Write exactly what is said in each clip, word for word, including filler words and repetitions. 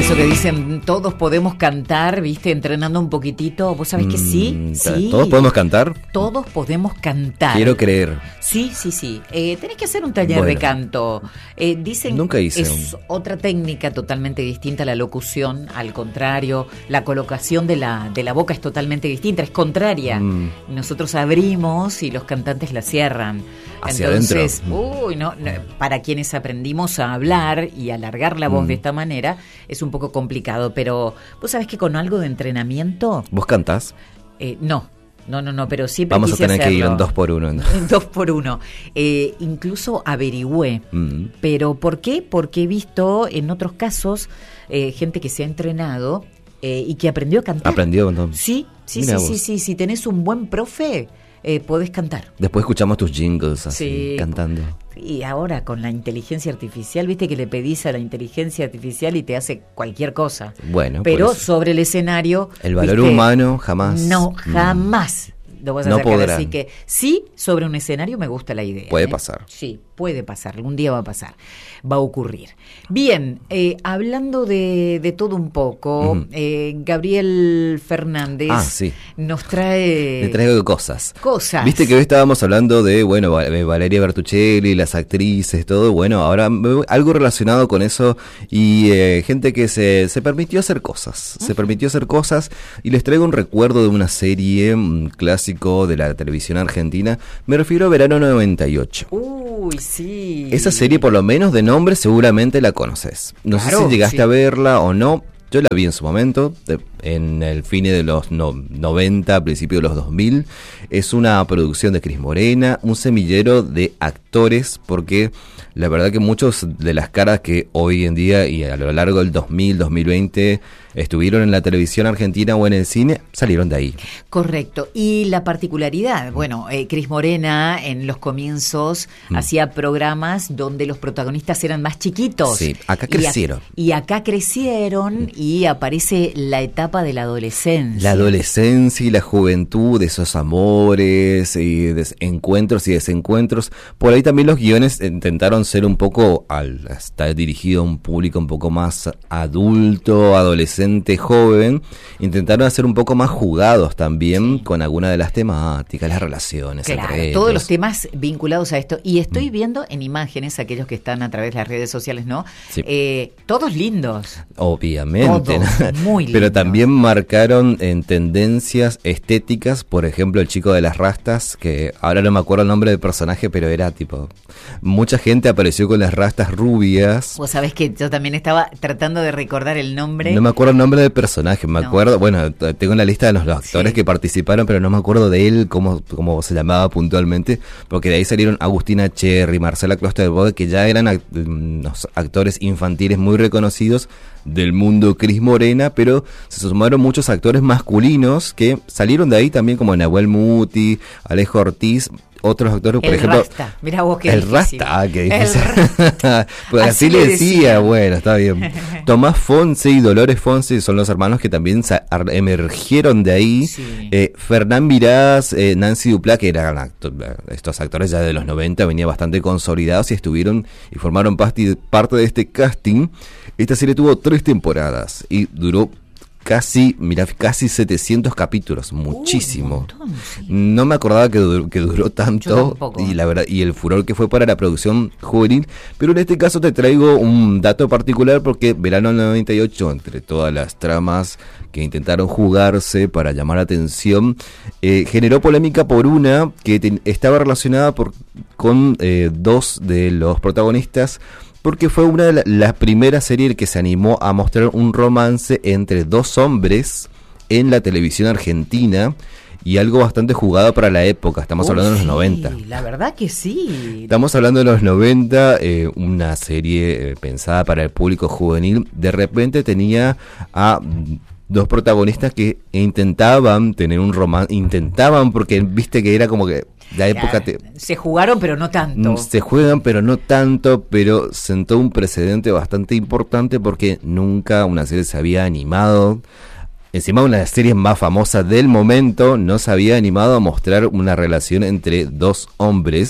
Eso que dicen, todos podemos cantar, ¿viste? Entrenando un poquitito. ¿Vos sabés que sí? Mm, Sí. ¿Todos podemos cantar? Todos podemos cantar. Quiero creer. Sí, sí, sí. Eh, tenés que hacer un taller Bueno. de canto. Eh, dicen Nunca hice es un- otra técnica totalmente distinta a la locución. Al contrario, la colocación de la, de la boca es totalmente distinta, es contraria. Mm. Nosotros abrimos y los cantantes la cierran. Hacia Entonces, adentro. uy, no, no, para quienes aprendimos a hablar y alargar la voz Mm. de esta manera, es un poco complicado. Pero, ¿vos sabés que con algo de entrenamiento? ¿Vos cantás? Eh, no, no, no, no, pero siempre Vamos a quise tener que ir hacerlo. en dos por uno. ¿no? En dos por uno. Eh, incluso averigüé. Mm. ¿Pero por qué? Porque he visto en otros casos eh, gente que se ha entrenado eh, y que aprendió a cantar. ¿Aprendió entonces? Sí, sí, Mirá sí, sí, vos. sí. Si tenés un buen profe, eh, podés cantar. Después escuchamos tus jingles así, Sí. cantando. Y ahora con la inteligencia artificial, viste que le pedís a la inteligencia artificial y te hace cualquier cosa. Bueno, Pero por eso. sobre el escenario... El valor ¿viste? humano jamás. No, Mm. jamás lo vas a No sacar. podrán. Así que sí, sobre un escenario me gusta la idea. Puede ¿eh? pasar. Sí, puede pasar. Algún día va a pasar. Va a ocurrir. Bien, eh, hablando de, de todo un poco, Ujú. eh, Gabriel Fernández Ah, sí. nos trae... Le traigo cosas. Cosas. Viste que hoy estábamos hablando de, bueno, Va- de Valeria Bertuccelli, las actrices, todo. Bueno, ahora me voy- algo relacionado con eso y eh, gente que se, se permitió hacer cosas. Se permitió hacer cosas y les traigo un recuerdo de una serie, un clásico de la televisión argentina. Me refiero a Verano noventa y ocho. Uy, sí. Esa serie, por lo menos de nombre, seguramente la conoces. No Claro, sé si llegaste sí. a verla o no. Yo la vi en su momento, de- en el fin de los no- noventa, principio de los dos mil. Es una producción de Cris Morena, un semillero de actores, porque la verdad que muchos de las caras que hoy en día y a lo largo del dos mil, dos mil veinte estuvieron en la televisión argentina o en el cine, salieron de ahí. Correcto. Y la particularidad, bueno, eh, Cris Morena en los comienzos Mm. hacía programas donde los protagonistas eran más chiquitos. Sí, acá Y a- crecieron. Y, acá crecieron y aparece la etapa de la adolescencia. La adolescencia y la juventud, esos amores y des- encuentros y desencuentros. Por ahí también los guiones intentaron ser un poco, al estar dirigido a un público un poco más adulto, adolescente, joven, intentaron hacer un poco más jugados también Sí. con alguna de las temáticas, las relaciones Claro, entre todos ellos. los temas vinculados a esto. Y estoy Mm. viendo en imágenes, aquellos que están a través de las redes sociales, ¿no? Sí. Eh, todos lindos. Obviamente, Todos, ¿no? muy Pero lindos. también marcaron en tendencias estéticas, por ejemplo, el chico de las rastas, que ahora no me acuerdo el nombre del personaje, pero era tipo, mucha gente apareció con las rastas rubias. Vos sabés que yo también estaba tratando de recordar el nombre. No me acuerdo el nombre del personaje, me No. acuerdo, bueno, t- tengo la lista de los, los actores Sí. que participaron, pero no me acuerdo de él, cómo, cómo se llamaba puntualmente, porque de ahí salieron Agustina Cherry, Marcela Klosterboer, que ya eran act- unos actores infantiles muy reconocidos del mundo Cris Morena, pero se sumaron muchos actores masculinos que salieron de ahí también, como Nahuel Muti, Alejo Ortiz, otros actores, por el ejemplo... Rasta. Mirá vos qué El difícil. Rasta, ah, qué El difícil. Rasta. Pues así, Así le le decía, decía. bueno, está bien. Tomás Fonse y Dolores Fonse son los hermanos que también sa- ar- emergieron de ahí. Sí. Eh, Fernán Mirás, eh, Nancy Duplá, que eran acto- estos actores ya de los noventa, venían bastante consolidados y estuvieron y formaron pasti- parte de este casting. Esta serie tuvo tres temporadas y duró casi, mira, casi setecientos capítulos, muchísimo. Uy, un montón, sí. No me acordaba que, dur- que duró Yo tanto tampoco. y la verdad y el furor que fue para la producción juvenil, pero en este caso te traigo un dato particular porque Verano noventa y ocho, entre todas las tramas que intentaron jugarse para llamar la atención, eh, generó polémica por una que te- estaba relacionada por, con eh, dos de los protagonistas, porque fue una de la, la primera serie que se animó a mostrar un romance entre dos hombres en la televisión argentina y algo bastante jugado para la época. Estamos Uy, hablando de los sí, noventa. La verdad que sí. Estamos hablando de los noventa, eh, una serie eh, pensada para el público juvenil. De repente tenía a mm, dos protagonistas que intentaban tener un romance, intentaban porque viste que era como que la época te, Se jugaron, pero no tanto. Mm, se juegan, pero no tanto, pero sentó un precedente bastante importante porque nunca una serie se había animado. Encima una de las series más famosas del momento no se había animado a mostrar una relación entre dos hombres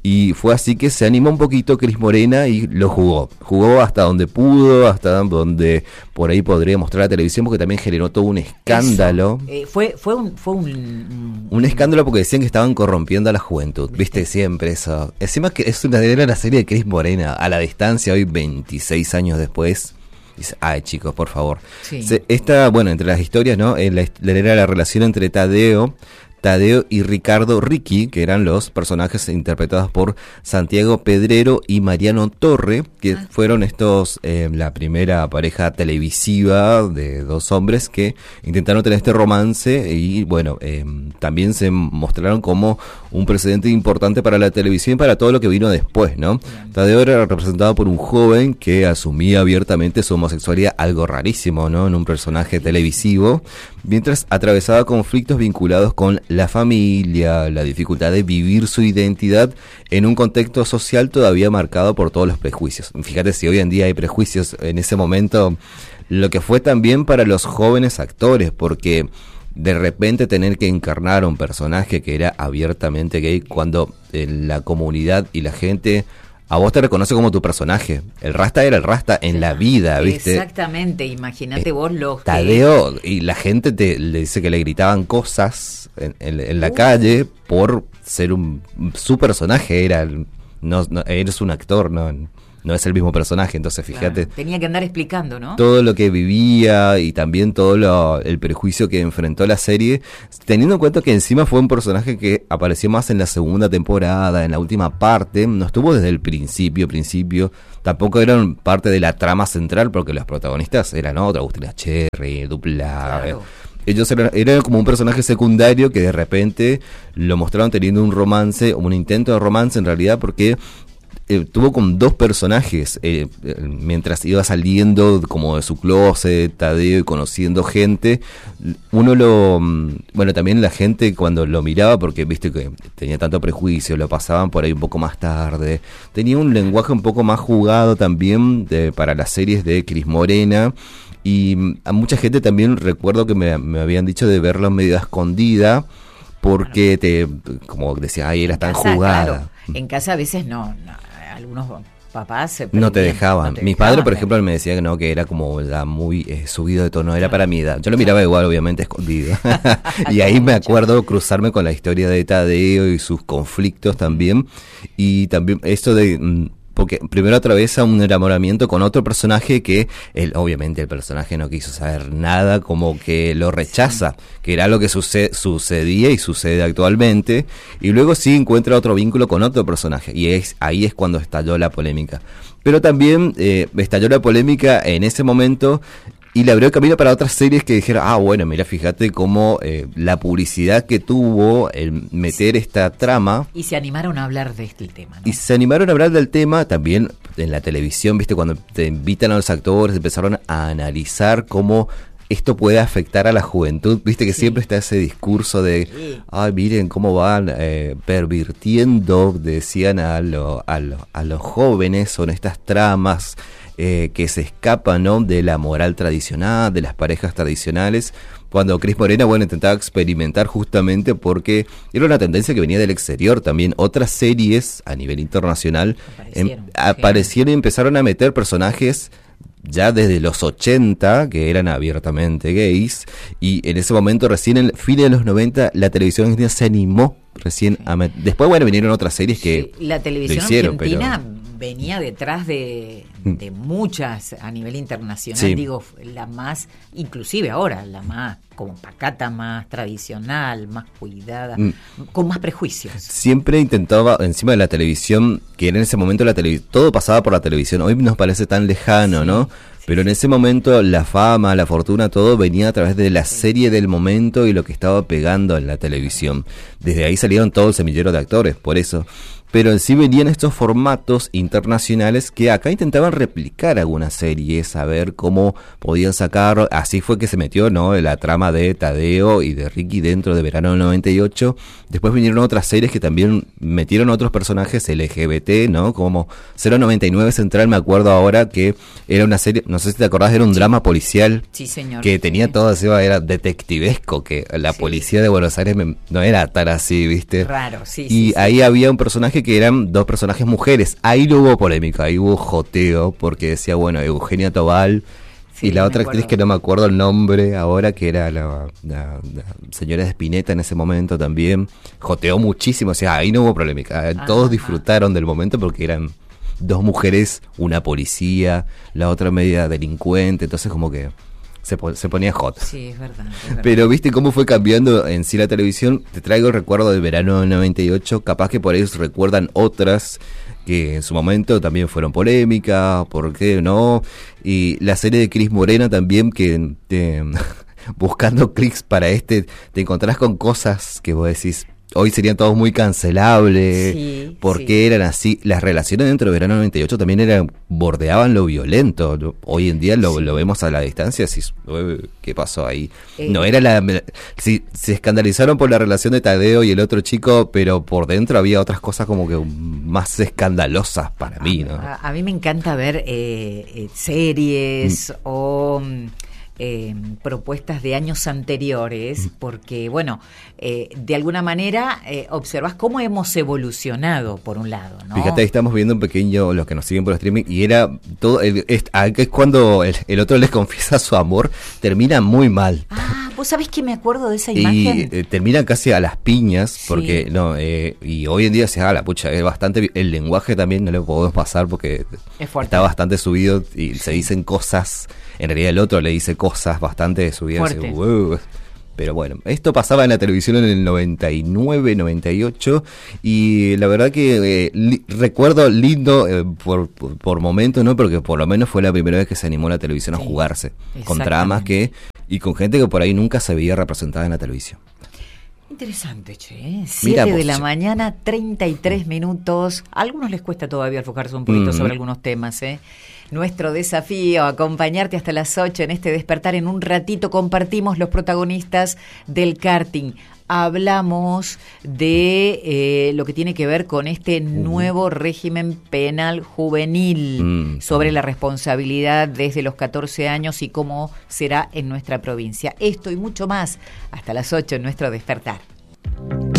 y fue así que se animó un poquito Cris Morena y lo jugó. Jugó hasta donde pudo, hasta donde por ahí podría mostrar la televisión, porque también generó todo un escándalo. Eh, fue fue un fue un, un, un escándalo porque decían que estaban corrompiendo a la juventud. ¿Viste? Viste siempre eso. Encima que es una, era la serie de Cris Morena, a la distancia, hoy veintiséis años después. Dice, ay chicos, por favor. Sí. Se, esta, bueno, entre las historias, ¿no? La, era la relación entre Tadeo, Tadeo y Ricardo Ricky, que eran los personajes interpretados por Santiago Pedrero y Mariano Torre, que ah. fueron estos, eh, la primera pareja televisiva de dos hombres que intentaron tener este romance y bueno, eh, también se mostraron como un precedente importante para la televisión y para todo lo que vino después, ¿no? Bien. Tadeo era representado por un joven que asumía abiertamente su homosexualidad, algo rarísimo, ¿no? En un personaje televisivo, mientras atravesaba conflictos vinculados con la familia, la dificultad de vivir su identidad en un contexto social todavía marcado por todos los prejuicios. Fíjate si hoy en día hay prejuicios, en ese momento lo que fue también para los jóvenes actores, porque de repente tener que encarnar a un personaje que era abiertamente gay cuando en la comunidad y la gente a vos te reconoce como tu personaje. El Rasta era el Rasta en la vida, ¿viste? Exactamente, imagínate eh, vos los Tadeo, que... y la gente te le dice que le gritaban cosas en, en, en la uh. calle por ser un su personaje, era no, no eres un actor, no no es el mismo personaje, entonces fíjate. Claro, tenía que andar explicando, ¿no? Todo lo que vivía y también todo lo, el prejuicio que enfrentó la serie, teniendo en cuenta que encima fue un personaje que apareció más en la segunda temporada, en la última parte, no estuvo desde el principio, principio, tampoco eran parte de la trama central porque los protagonistas eran otros, Agustina Cherry, Dupla... Claro. Ellos eran, eran como un personaje secundario que de repente lo mostraron teniendo un romance, un intento de romance en realidad, porque eh, tuvo con dos personajes eh, eh, mientras iba saliendo como de su closet, Tadeo, y conociendo gente. Uno lo, bueno, también la gente cuando lo miraba, porque viste que tenía tanto prejuicio, lo pasaban por ahí un poco más tarde, tenía un lenguaje un poco más jugado también de, para las series de Cris Morena. Y a mucha gente también recuerdo que me, me habían dicho de verlo medio escondida, porque te, como decía, ay, era tan jugada. Claro. En casa a veces no, no algunos papás se no te dejaban. No te Mis dejaban, padres, por ejemplo, me decían que no, que era como ya muy eh, subido de tono, era para mi edad. Yo lo miraba claro. igual, obviamente, escondido. Y ahí me acuerdo cruzarme con la historia de Tadeo y sus conflictos también. Y también esto de... porque primero atraviesa un enamoramiento con otro personaje que él, obviamente el personaje no quiso saber nada, como que lo rechaza, que era lo que sucede, sucedía y sucede actualmente, y luego sí encuentra otro vínculo con otro personaje, y es ahí es cuando estalló la polémica. Pero también eh, estalló la polémica en ese momento y le abrió el camino para otras series que dijeron, ah, bueno, mira, fíjate cómo eh, la publicidad que tuvo el meter esta trama. Y se animaron a hablar de este tema, ¿no? Y se animaron a hablar del tema también en la televisión, viste, cuando te invitan a los actores, empezaron a analizar cómo esto puede afectar a la juventud, viste que sí. Siempre está ese discurso de, sí. ay, miren cómo van eh, pervirtiendo, decían a, lo, a, lo, a los jóvenes, son estas tramas eh, que se escapan, ¿no?, de la moral tradicional, de las parejas tradicionales, cuando Cris Morena, bueno, intentaba experimentar justamente porque era una tendencia que venía del exterior también. Otras series a nivel internacional aparecieron, em, aparecieron y empezaron a meter personajes ya desde los ochenta, que eran abiertamente gays, y en ese momento, recién en el fin de los noventa, la televisión argentina se animó recién a met- después, bueno, vinieron otras series que sí, la televisión lo hicieron, argentina pero... venía detrás de, de muchas a nivel internacional, sí. digo, la más, inclusive ahora, la más como pacata, más tradicional, más cuidada, mm. con más prejuicios. Siempre intentaba, encima de la televisión, que en ese momento la televisión, todo pasaba por la televisión, hoy nos parece tan lejano, sí, ¿no? Sí, pero en ese momento la fama, la fortuna, todo venía a través de la sí. serie del momento y lo que estaba pegando en la televisión. Desde ahí salieron todo el semillero de actores, por eso. Pero en sí venían estos formatos internacionales que acá intentaban replicar algunas series, a ver cómo podían sacar. Así fue que se metió, ¿no?, la trama de Tadeo y de Ricky dentro de Verano del noventa y ocho. Después vinieron otras series que también metieron otros personajes L G B T, ¿no?, como cero noventa y nueve Central, me acuerdo ahora que era una serie, no sé si te acordás, era un drama policial. Sí, señor. Que tenía sí. todo, era detectivesco, que la sí. policía de Buenos Aires no era tan así, ¿viste? Raro, sí. Y sí, ahí sí. había un personaje dije que eran dos personajes mujeres. Ahí no hubo polémica, ahí hubo joteo, porque decía, bueno, Eugenia Tobal sí, y la otra actriz que no me acuerdo el nombre ahora, que era la, la, la señora de Spinetta en ese momento también. Joteó muchísimo, o sea, ahí no hubo polémica. Todos ajá. disfrutaron del momento porque eran dos mujeres, una policía, la otra media delincuente, entonces como que se, se ponía hot. Sí, es verdad, es verdad. Pero viste cómo fue cambiando en sí la televisión. Te traigo el recuerdo del verano del noventa y ocho, capaz que por ahí recuerdan otras que en su momento también fueron polémicas, ¿por qué no? Y la serie de Cris Morena también, que te, buscando clics para este, te encontrás con cosas que vos decís, hoy serían todos muy cancelables, sí, porque sí. eran así. Las relaciones dentro de Verano noventa y ocho también eran, bordeaban lo violento. Hoy en día lo, sí. lo vemos a la distancia, así, ¿qué pasó ahí? Eh. No era la... Sí, se escandalizaron por la relación de Tadeo y el otro chico, pero por dentro había otras cosas como que más escandalosas para mí, ¿no? A, a mí me encanta ver eh, eh, series mm. o... Eh, propuestas de años anteriores, porque, bueno, eh, de alguna manera eh, observas cómo hemos evolucionado, por un lado, ¿no? Fíjate, ahí estamos viendo un pequeño, los que nos siguen por streaming, y era todo, el, es, es cuando el, el otro les confiesa su amor, termina muy mal. Ah, vos sabés que me acuerdo de esa y, imagen. Eh, terminan casi a las piñas, porque, sí. no, eh, y hoy en día se haga la pucha, es bastante, el lenguaje también no le podemos pasar porque está bastante subido y sí. se dicen cosas. En realidad el otro le dice cosas bastante subidas. Dice, wow. Pero bueno, esto pasaba en la televisión en el noventa y nueve, noventa y ocho y la verdad que eh, li- recuerdo lindo eh, por, por, por momentos, ¿no? Porque por lo menos fue la primera vez que se animó la televisión sí, a jugarse con tramas que y con gente que por ahí nunca se veía representada en la televisión. Interesante, che. siete de la mañana, treinta y tres minutos. A algunos les cuesta todavía enfocarse un poquito mm. sobre algunos temas, ¿eh? Nuestro desafío, acompañarte hasta las ocho en este despertar. En un ratito compartimos los protagonistas del karting. Hablamos de eh, lo que tiene que ver con este nuevo régimen penal juvenil, mm. sobre la responsabilidad desde los catorce años y cómo será en nuestra provincia. Esto y mucho más hasta las ocho en nuestro despertar.